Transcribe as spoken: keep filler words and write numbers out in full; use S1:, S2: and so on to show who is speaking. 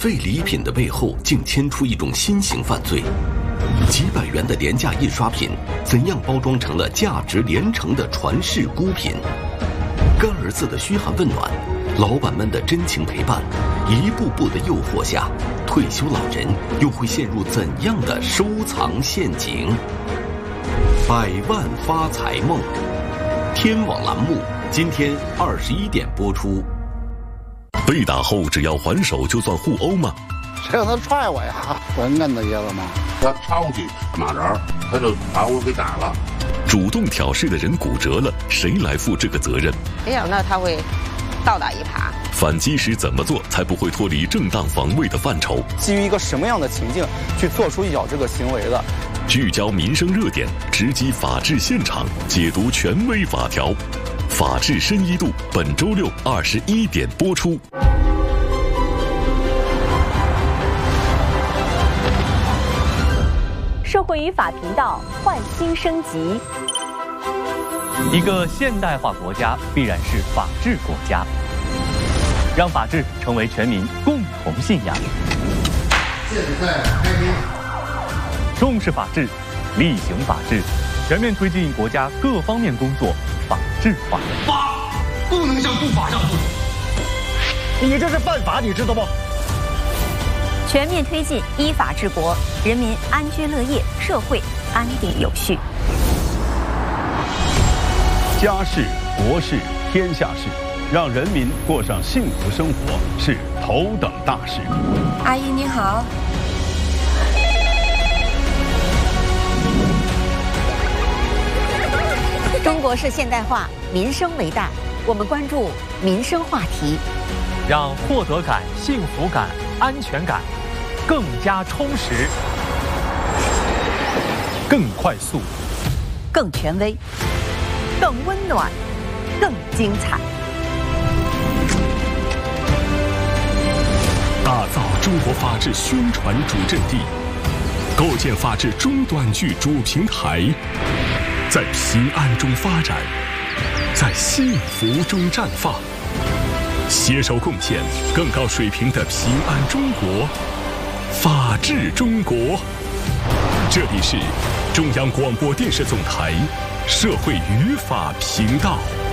S1: 废礼品的背后竟牵出一种新型犯罪。几百元的廉价印刷品，怎样包装成了价值连城的传世孤品？干儿子的嘘寒问暖，老板们的真情陪伴，一步步的诱惑下，退休老人又会陷入怎样的收藏陷阱？百万发财梦，天网栏目今天二十一点播出。被打后只要还手就算互殴吗？
S2: 谁让他踹我呀？我摁的爷子吗？
S3: 他抄起马扎，他就把我给打了。
S1: 主动挑事的人骨折了，谁来负这个责任？
S4: 没想到他会倒打一耙。
S1: 反击时怎么做才不会脱离正当防卫的范畴？
S5: 基于一个什么样的情境去做出一脚这个行为的？
S1: 聚焦民生热点，直击法治现场，解读权威法条。法治深一度，本周六二十一点播出。
S6: 社会与法频道焕新升级。
S7: 一个现代化国家必然是法治国家，让法治成为全民共同信仰。
S3: 现在开庭。
S7: 重视法治，厉行法治，全面推进国家各方面工作法治化。
S8: 法不能向不法让步，你这是犯法，你知道不？
S6: 全面推进依法治国，人民安居乐业，社会安定有序。
S9: 家事、国事、天下事，让人民过上幸福生活是头等大事。
S10: 阿姨你好。
S6: 中国式现代化，民生为大，我们关注民生话题，
S7: 让获得感、幸福感、安全感更加充实、
S9: 更快速、
S6: 更权威、更温暖、更精彩。
S11: 打造中国法治宣传主阵地，构建法治中短剧主平台，在平安中发展，在幸福中绽放，携手共建更高水平的平安中国。法治中国，这里是中央广播电视总台社会与法频道。